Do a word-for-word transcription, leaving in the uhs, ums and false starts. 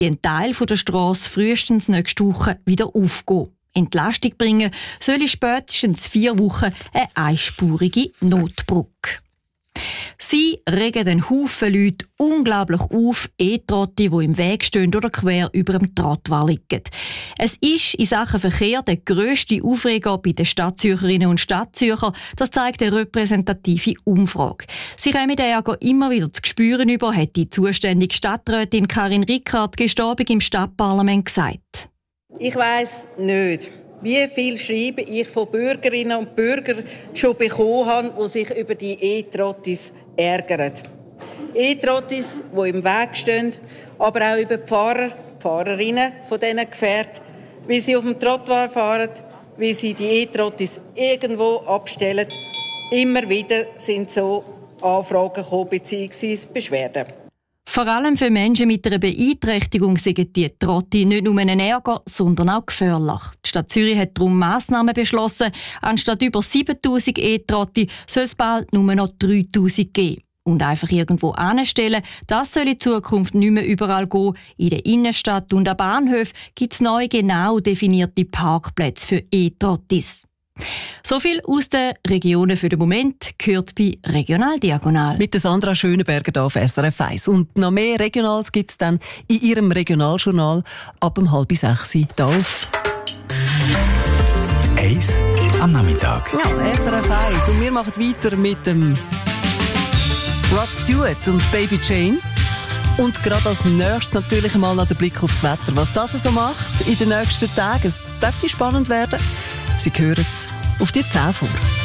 ein Teil der Strasse frühestens nächste Woche wieder aufgehen. Entlastung bringen soll spätestens vier Wochen eine einspurige Notbrücke. Sie regen den Haufen Leute unglaublich auf, E-Trotti, die im Weg stehen oder quer über dem Trottoir liegen. Es ist in Sachen Verkehr der grösste Aufreger bei den Stadtzürcherinnen und Stadtzürcher. Das zeigt eine repräsentative Umfrage. Sie kommen den Ärger immer wieder zu spüren über, hat die zuständige Stadträtin Karin Rickard gestern Abend im Stadtparlament gesagt. Ich weiss nicht, wie viel Schreiben ich von Bürgerinnen und Bürgern schon bekommen habe, die sich über die E-Trottis ärgern. E-Trottis, die im Weg stehen, aber auch über die Fahrer, die Fahrerinnen von diesen Gefährten, wie sie auf dem Trottoir fahren, wie sie die E-Trottis irgendwo abstellen. Immer wieder sind so Anfragen gekommen, beziehungsweise Beschwerden. Vor allem für Menschen mit einer Beeinträchtigung sind die Trotti nicht nur ein Ärger, sondern auch gefährlich. Die Stadt Zürich hat darum Massnahmen beschlossen. Anstatt über siebentausend E-Trotti soll es bald nur noch dreitausend geben. Und einfach irgendwo anstellen, das soll in Zukunft nicht mehr überall gehen. In der Innenstadt und an Bahnhöfen gibt es neu genau definierte Parkplätze für E-Trottis. So viel aus den Regionen für den Moment gehört bei Regional Diagonal. Mit der Sandra Schönenberger hier auf S R F eins. Und noch mehr Regionals gibt es dann in ihrem Regionaljournal ab um halb sechs hier auf eins am Nachmittag. Ja, S R F eins. Und wir machen weiter mit dem Rod Stewart und Baby Jane. Und gerade als nächstes natürlich mal noch der Blick aufs Wetter. Was das so macht in den nächsten Tagen, es dürfte spannend werden. Sie hören es auf die zehn vor.